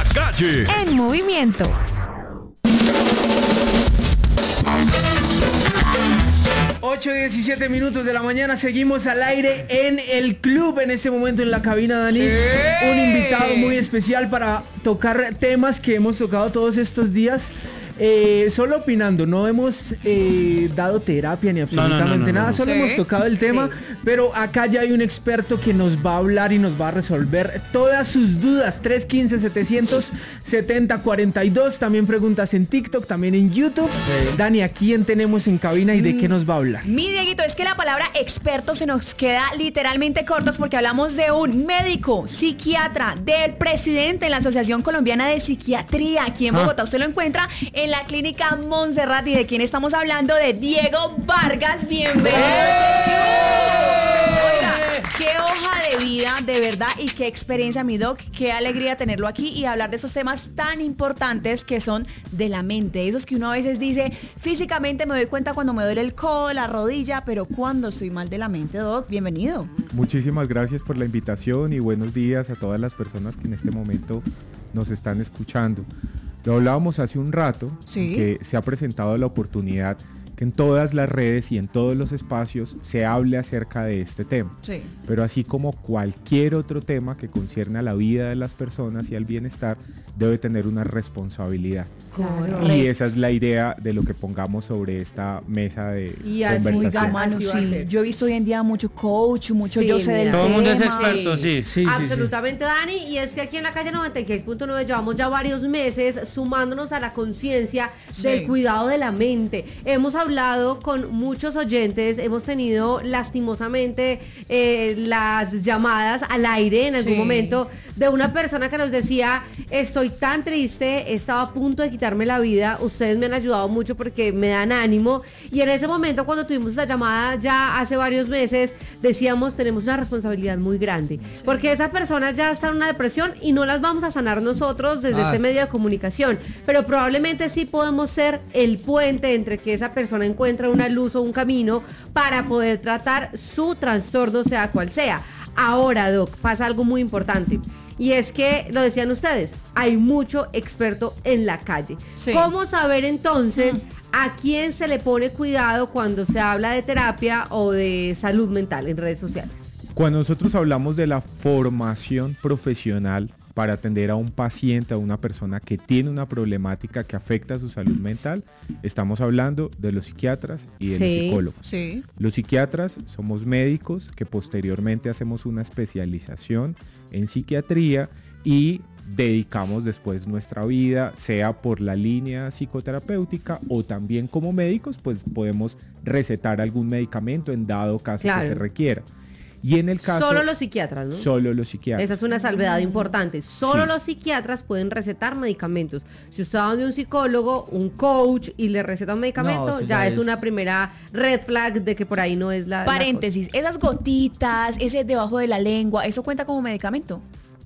Calle en movimiento. Ocho y 17 minutos de la mañana, seguimos al aire en el club. En este momento en la cabina, Dani, ¡Sí! Un invitado muy especial para tocar temas que hemos tocado todos estos días. Solo opinando, no hemos dado terapia ni absolutamente nada, solo hemos tocado el tema, pero acá ya hay un experto que nos va a hablar y nos va a resolver todas sus dudas. 315-770-42, también preguntas en TikTok, también en YouTube. Dani, ¿a quién tenemos en cabina y de qué nos va a hablar? Mi Dieguito, es que la palabra experto se nos queda literalmente cortos porque hablamos de un médico, psiquiatra, del presidente en la Asociación Colombiana de Psiquiatría aquí en Bogotá. Usted lo encuentra en la clínica Montserrat. ¿Y de quién estamos hablando? De Diego Vargas. Bienvenido. Oiga, qué hoja de vida, de verdad, y qué experiencia, mi doc. Qué alegría tenerlo aquí y hablar de esos temas tan importantes que son de la mente. Esos que uno a veces dice, físicamente me doy cuenta cuando me duele el codo, la rodilla, pero cuando estoy mal de la mente, doc, bienvenido. Muchísimas gracias por la invitación y buenos días a todas las personas que en este momento nos están escuchando. Lo hablábamos hace un rato, que se ha presentado la oportunidad que en todas las redes y en todos los espacios se hable acerca de este tema. Sí. Pero así como cualquier otro tema que concierne a la vida de las personas y al bienestar, debe tener una responsabilidad. Claro. Y esa es la idea de lo que pongamos sobre esta mesa de conversación. Mano, sí. Yo he visto hoy en día mucho coach, mucho yo sé del todo el tema. mundo es experto, sí. Absolutamente, Dani. Y es que aquí en la calle 96.9 llevamos ya varios meses sumándonos a la conciencia del cuidado de la mente. Hemos hablado con muchos oyentes, hemos tenido lastimosamente las llamadas al aire en algún momento de una persona que nos decía, estoy tan triste, estaba a punto de quitarme la vida, ustedes me han ayudado mucho porque me dan ánimo. Y en ese momento, cuando tuvimos esa llamada ya hace varios meses, decíamos, tenemos una responsabilidad muy grande, porque esa persona ya está en una depresión y no las vamos a sanar nosotros desde este medio de comunicación, pero probablemente sí podemos ser el puente entre que esa persona encuentre una luz o un camino para poder tratar su trastorno, sea cual sea. Ahora, Doc, pasa algo muy importante. Y es que, lo decían ustedes, hay mucho experto en la calle. ¿Cómo saber entonces a quién se le pone cuidado cuando se habla de terapia o de salud mental en redes sociales? Cuando nosotros hablamos de la formación profesional para atender a un paciente, a una persona que tiene una problemática que afecta a su salud mental, estamos hablando de los psiquiatras y de los psicólogos. Los psiquiatras somos médicos que posteriormente hacemos una especialización en psiquiatría y dedicamos después nuestra vida, sea por la línea psicoterapéutica o también como médicos, pues podemos recetar algún medicamento en dado caso que se requiera. Y en el caso... Solo los psiquiatras, ¿no? Solo los psiquiatras. Esa es una salvedad importante. Solo los psiquiatras pueden recetar medicamentos. Si usted va donde un psicólogo, un coach y le receta un medicamento, ya es una primera red flag de que por ahí no es la... Paréntesis, esas gotitas, ese debajo de la lengua, ¿eso cuenta como medicamento?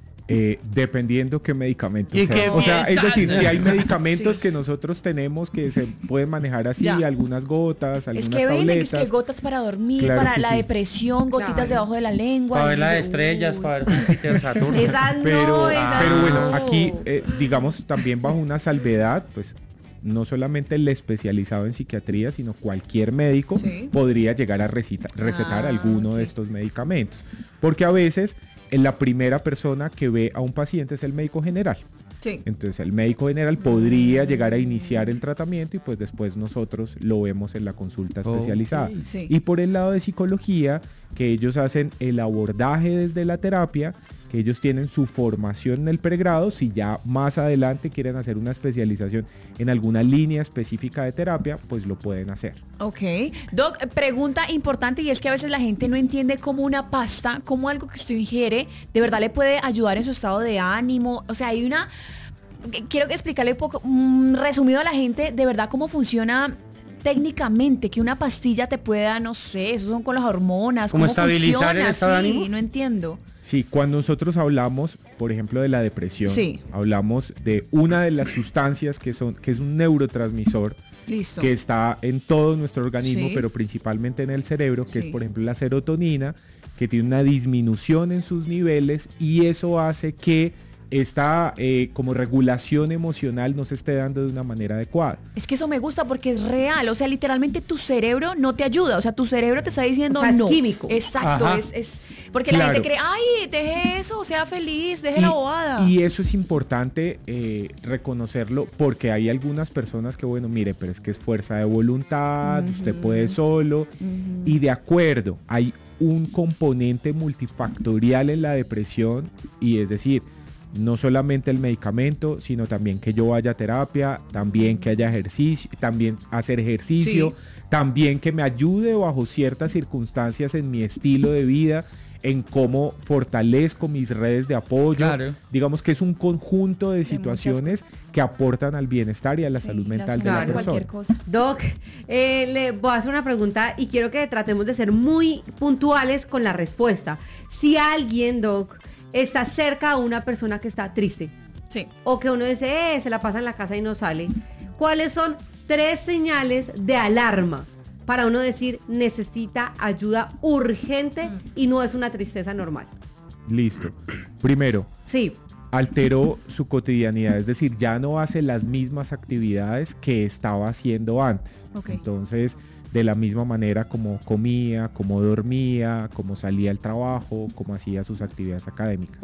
Dependiendo qué medicamento sea. O sea, es decir, si hay medicamentos que nosotros tenemos que se pueden manejar así, algunas gotas, algunas tabletas. Es que gotas para dormir, para la depresión, gotitas debajo de la lengua. Para ver las estrellas, para ver Júpiter, Saturno. Pero bueno, aquí, digamos, también bajo una salvedad, pues no solamente el especializado en psiquiatría, sino cualquier médico podría llegar a recetar alguno de estos medicamentos. Porque a veces la primera persona que ve a un paciente es el médico general. Entonces el médico general podría llegar a iniciar el tratamiento y pues después nosotros lo vemos en la consulta especializada. Y por el lado de psicología, que ellos hacen el abordaje desde la terapia, que ellos tienen su formación en el pregrado, si ya más adelante quieren hacer una especialización en alguna línea específica de terapia, pues lo pueden hacer. Ok. Doc, pregunta importante, y es que a veces la gente no entiende cómo una pasta, cómo algo que usted ingiere, de verdad le puede ayudar en su estado de ánimo. O sea, hay una... Quiero explicarle un poco, resumido a la gente, de verdad cómo funciona técnicamente, que una pastilla te pueda, no sé, eso son con las hormonas, ¿cómo estabilizar funciona? el estado de ánimo? No entiendo. Sí, cuando nosotros hablamos, por ejemplo, de la depresión, hablamos de una de las sustancias que es un neurotransmisor que está en todo nuestro organismo, pero principalmente en el cerebro, que es, por ejemplo, la serotonina, que tiene una disminución en sus niveles y eso hace que esta como regulación emocional no se esté dando de una manera adecuada. Es que eso me gusta porque es real, o sea, literalmente tu cerebro no te ayuda, o sea, tu cerebro te está diciendo no. Es químico. Exacto, es porque la gente cree, ay, deje eso, sea feliz, deje la bobada. Y eso es importante reconocerlo porque hay algunas personas que, bueno, mire, pero es que es fuerza de voluntad, usted puede solo, y de acuerdo, hay un componente multifactorial en la depresión, y es decir, no solamente el medicamento, sino también que yo vaya a terapia, también que haya ejercicio, también hacer ejercicio, también que me ayude bajo ciertas circunstancias en mi estilo de vida, en cómo fortalezco mis redes de apoyo. Claro. Digamos que es un conjunto de situaciones que aportan al bienestar y a la salud mental de la persona. Doc, le voy a hacer una pregunta y quiero que tratemos de ser muy puntuales con la respuesta. Si alguien, Doc, está cerca a una persona que está triste, o que uno dice, se la pasa en la casa y no sale, ¿cuáles son 3 señales de alarma para uno decir necesita ayuda urgente y no es una tristeza normal? Listo. Primero, alteró su cotidianidad, es decir, ya no hace las mismas actividades que estaba haciendo antes. Entonces, de la misma manera como comía, como dormía, como salía al trabajo, como hacía sus actividades académicas.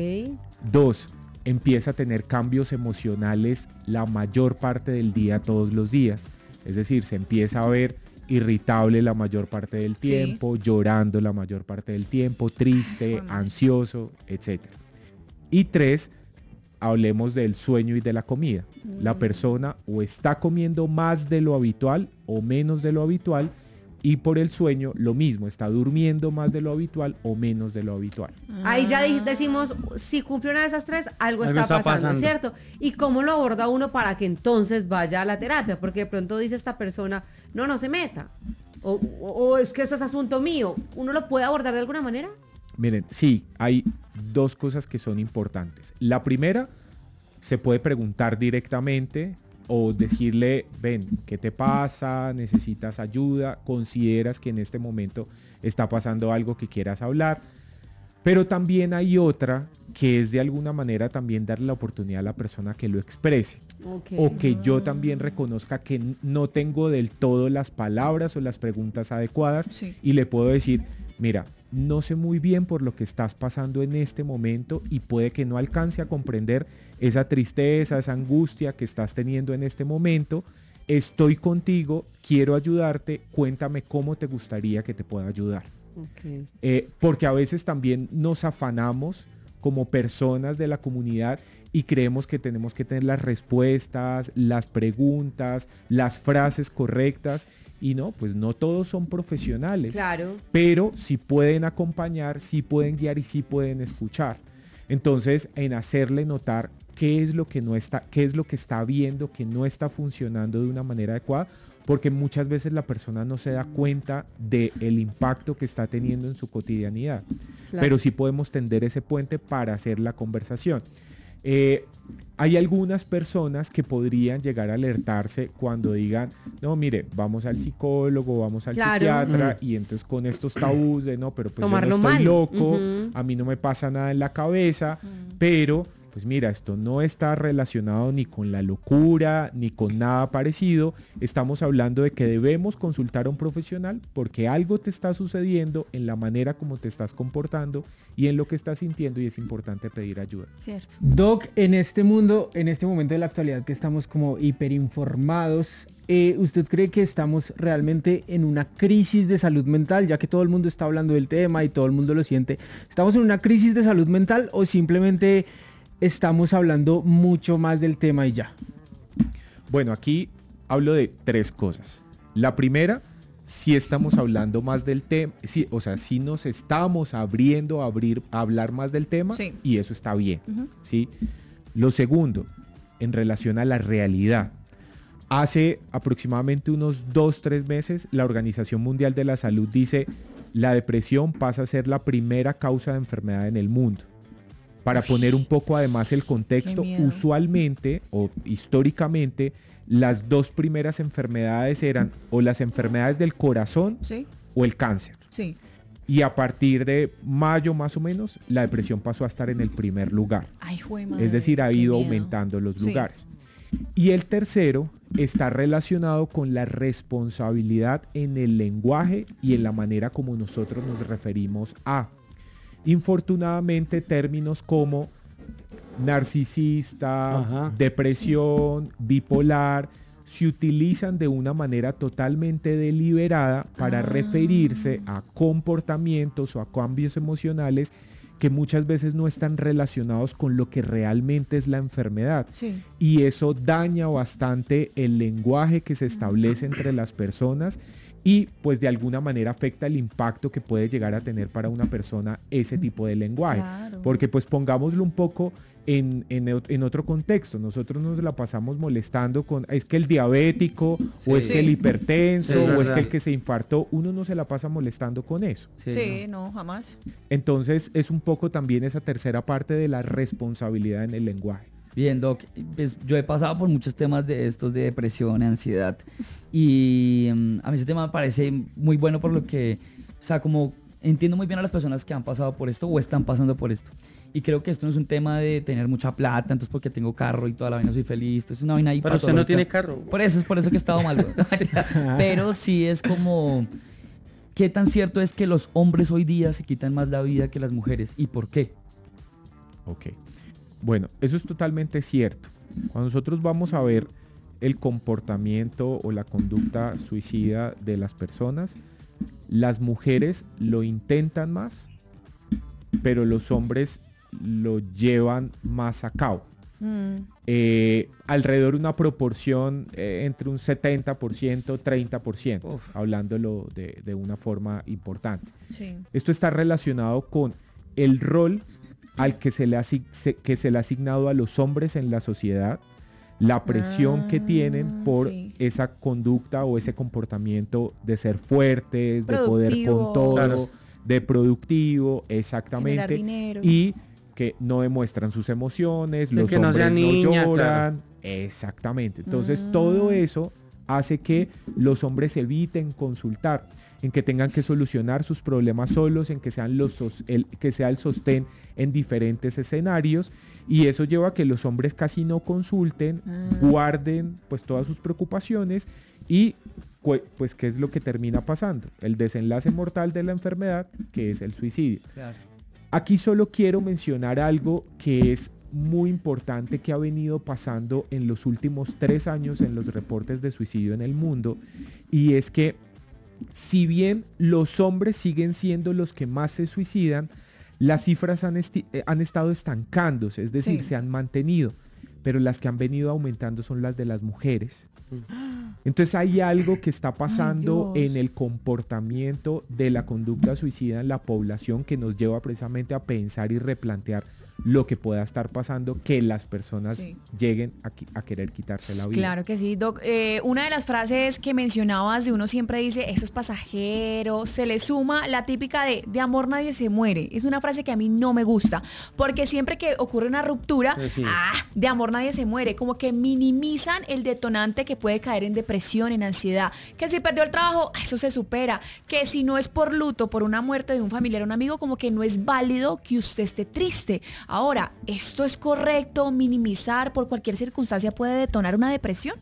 2, empieza a tener cambios emocionales la mayor parte del día, todos los días. Es decir, se empieza a ver irritable la mayor parte del tiempo, llorando la mayor parte del tiempo, triste, ansioso, etc. Y 3, hablemos del sueño y de la comida. La persona o está comiendo más de lo habitual o menos de lo habitual, y por el sueño lo mismo, está durmiendo más de lo habitual o menos de lo habitual. Ahí ya decimos, si cumple una de esas 3, algo está pasando, ¿cierto? ¿Y cómo lo aborda uno para que entonces vaya a la terapia? Porque de pronto dice esta persona, no se meta, o es que esto es asunto mío. ¿Uno lo puede abordar de alguna manera? Miren, sí, hay 2 cosas que son importantes. La primera, se puede preguntar directamente o decirle, ven, ¿qué te pasa? ¿Necesitas ayuda? ¿Consideras que en este momento está pasando algo que quieras hablar? Pero también hay otra que es de alguna manera también darle la oportunidad a la persona que lo exprese. O que yo también reconozca que no tengo del todo las palabras o las preguntas adecuadas y le puedo decir, mira, no sé muy bien por lo que estás pasando en este momento y puede que no alcance a comprender esa tristeza, esa angustia que estás teniendo en este momento. Estoy contigo, quiero ayudarte, cuéntame cómo te gustaría que te pueda ayudar. Porque a veces también nos afanamos como personas de la comunidad y creemos que tenemos que tener las respuestas, las preguntas, las frases correctas. Y no, pues no todos son profesionales, pero sí pueden acompañar, sí pueden guiar y sí pueden escuchar. Entonces, en hacerle notar qué es lo que no está, qué es lo que está viendo que no está funcionando de una manera adecuada, porque muchas veces la persona no se da cuenta del impacto que está teniendo en su cotidianidad. Pero sí podemos tender ese puente para hacer la conversación. Hay algunas personas que podrían llegar a alertarse cuando digan, no, mire, vamos al psicólogo, vamos al psiquiatra, y entonces con estos tabús de, no, pero pues tomarlo yo no estoy mal. loco, a mí no me pasa nada en la cabeza, pero pues mira, esto no está relacionado ni con la locura, ni con nada parecido. Estamos hablando de que debemos consultar a un profesional porque algo te está sucediendo en la manera como te estás comportando y en lo que estás sintiendo, y es importante pedir ayuda. Cierto. Doc, en este mundo, en este momento de la actualidad que estamos como hiperinformados, ¿usted cree que estamos realmente en una crisis de salud mental, ya que todo el mundo está hablando del tema y todo el mundo lo siente? ¿Estamos en una crisis de salud mental o simplemente estamos hablando mucho más del tema y ya? Bueno, aquí hablo de 3 cosas. La primera, si estamos hablando más del tema, si nos estamos abriendo a hablar más del tema, y eso está bien, ¿sí? Lo segundo, en relación a la realidad. Hace aproximadamente unos 2-3 meses, la Organización Mundial de la Salud dice, la depresión pasa a ser la primera causa de enfermedad en el mundo. Para poner un poco además el contexto, usualmente o históricamente las 2 primeras enfermedades eran o las enfermedades del corazón o el cáncer. y a partir de mayo más o menos, la depresión pasó a estar en el primer lugar. Ay, jue madre, es decir, ha qué ido miedo. aumentando los lugares. Y el tercero está relacionado con la responsabilidad en el lenguaje y en la manera como nosotros nos referimos a. Infortunadamente, términos como narcisista, depresión, bipolar, se utilizan de una manera totalmente deliberada para referirse a comportamientos o a cambios emocionales que muchas veces no están relacionados con lo que realmente es la enfermedad. Sí. Y eso daña bastante el lenguaje que se establece entre las personas y pues de alguna manera afecta el impacto que puede llegar a tener para una persona ese tipo de lenguaje. Claro. Porque pues pongámoslo un poco en otro contexto. Nosotros nos la pasamos molestando con, es que el diabético, o es que el hipertenso, o es que el que se infartó, uno no se la pasa molestando con eso. Sí, no, jamás. Entonces es un poco también esa tercera parte de la responsabilidad en el lenguaje. Bien, Doc, pues yo he pasado por muchos temas de estos de depresión, ansiedad, y a mí ese tema me parece muy bueno por lo que, o sea, como entiendo muy bien a las personas que han pasado por esto o están pasando por esto. Y creo que esto no es un tema de tener mucha plata, entonces porque tengo carro y toda la vaina soy feliz, esto es una vaina ahí. Pero usted no tiene carro. Por eso que he estado mal. Pero sí es como, ¿qué tan cierto es que los hombres hoy día se quitan más la vida que las mujeres? ¿Y por qué? Ok. Bueno, eso es totalmente cierto. Cuando nosotros vamos a ver el comportamiento o la conducta suicida de las personas, las mujeres lo intentan más, pero los hombres lo llevan más a cabo. Alrededor de una proporción entre un 70%, 30%, hablándolo de una forma importante. Sí. Esto está relacionado con el rol al que se le ha asignado a los hombres en la sociedad, la presión que tienen por esa conducta o ese comportamiento de ser fuertes, de poder con todo, de productivo, exactamente, y que no demuestran sus emociones, los hombres no lloran, exactamente. Entonces todo eso hace que los hombres eviten consultar, en que tengan que solucionar sus problemas solos, en que sean que sea el sostén en diferentes escenarios, y eso lleva a que los hombres casi no consulten, guarden pues todas sus preocupaciones y pues ¿qué es lo que termina pasando? El desenlace mortal de la enfermedad, que es el suicidio. Claro. Aquí solo quiero mencionar algo que es muy importante que ha venido pasando en los últimos 3 años en los reportes de suicidio en el mundo, y es que si bien los hombres siguen siendo los que más se suicidan, las cifras han estado estancándose, es decir, se han mantenido, pero las que han venido aumentando son las de las mujeres. Entonces hay algo que está pasando en el comportamiento de la conducta suicida en la población que nos lleva precisamente a pensar y replantear lo que pueda estar pasando, que las personas lleguen a querer quitarse la vida. Claro que sí, Doc. Una de las frases que mencionabas de uno siempre dice, eso es pasajero, se le suma la típica de amor nadie se muere. Es una frase que a mí no me gusta, porque siempre que ocurre una ruptura, de amor nadie se muere, como que minimizan el detonante que puede caer en depresión, en ansiedad, que si perdió el trabajo, eso se supera, que si no es por luto, por una muerte de un familiar o un amigo, como que no es válido que usted esté triste. Ahora, ¿esto es correcto? ¿Minimizar por cualquier circunstancia puede detonar una depresión?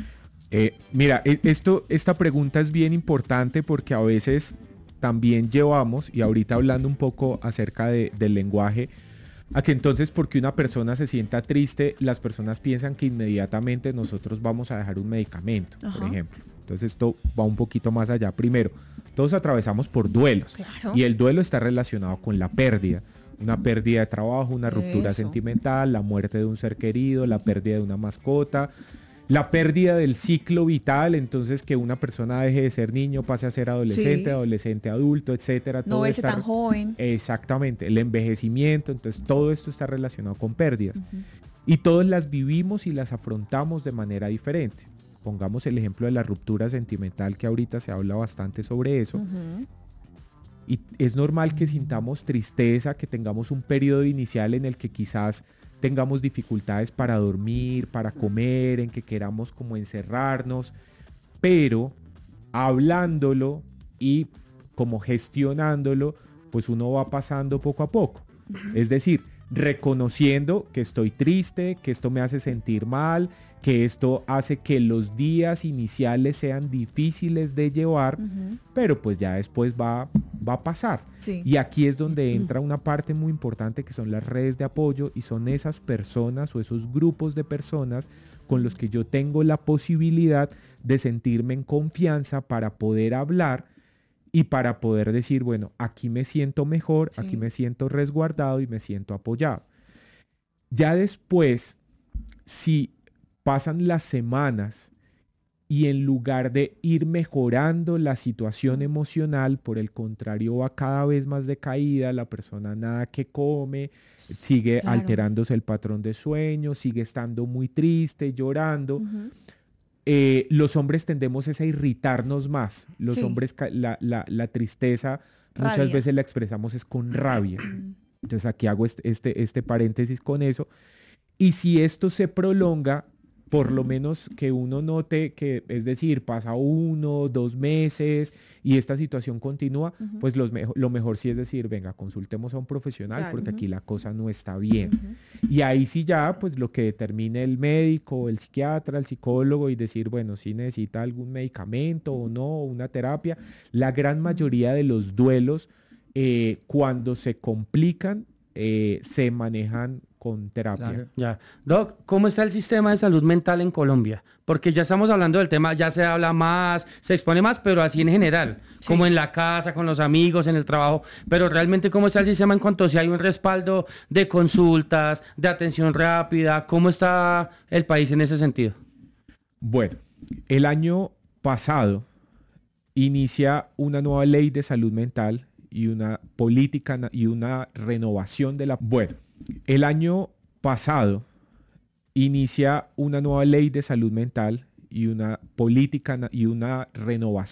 Mira, esta pregunta es bien importante porque a veces también llevamos, y ahorita hablando un poco acerca del lenguaje, a que entonces porque una persona se sienta triste, las personas piensan que inmediatamente nosotros vamos a dejar un medicamento, por ejemplo. Entonces esto va un poquito más allá. Primero, todos atravesamos por duelos, y el duelo está relacionado con la pérdida. Una pérdida de trabajo, una ruptura sentimental, la muerte de un ser querido, la pérdida de una mascota, la pérdida del ciclo vital, entonces que una persona deje de ser niño, pase a ser adolescente, adolescente adulto, etcétera. No verse tan joven. Exactamente, el envejecimiento, entonces todo esto está relacionado con pérdidas. Y todos las vivimos y las afrontamos de manera diferente. Pongamos el ejemplo de la ruptura sentimental, que ahorita se habla bastante sobre eso. Y es normal que sintamos tristeza, que tengamos un periodo inicial en el que quizás tengamos dificultades para dormir, para comer, en que queramos como encerrarnos, pero hablándolo y como gestionándolo, pues uno va pasando poco a poco. Es decir, reconociendo que estoy triste, que esto me hace sentir mal, que esto hace que los días iniciales sean difíciles de llevar, pero pues ya después va a pasar. Sí. Y aquí es donde entra una parte muy importante que son las redes de apoyo y son esas personas o esos grupos de personas con los que yo tengo la posibilidad de sentirme en confianza para poder hablar y para poder decir, bueno, aquí me siento mejor, Sí. aquí me siento resguardado y me siento apoyado. Ya después, si pasan las semanas y en lugar de ir mejorando la situación emocional, por el contrario, va cada vez más decaída, la persona nada que come, sigue Claro. alterándose el patrón de sueño, sigue estando muy triste, llorando. Los hombres tendemos a irritarnos más. Los Sí. hombres, la tristeza muchas Rabia. veces la expresamos es con rabia. Entonces aquí hago este paréntesis con eso. Y si esto se prolonga, por lo menos que uno note que, es decir, pasa 1, 2 meses y esta situación continúa, pues lo mejor sí es decir, venga, consultemos a un profesional, Claro. porque aquí la cosa no está bien. Y ahí sí ya, pues lo que determine el médico, el psiquiatra, el psicólogo y decir, bueno, si necesita algún medicamento o no, una terapia. La gran mayoría de los duelos, cuando se complican, se manejan con terapia. Claro. Ya. Doc, ¿cómo está el sistema de salud mental en Colombia? Porque ya estamos hablando del tema, ya se habla más, se expone más, pero así en general, Sí. como en la casa, con los amigos, en el trabajo, pero realmente ¿cómo está el sistema en cuanto a si hay un respaldo de consultas, de atención rápida? ¿Cómo está el país en ese sentido? Bueno, el año pasado inicia una nueva ley de salud mental y una política y una renovación de la... Bueno, el año pasado inicia una nueva ley de salud mental y una política y una renovación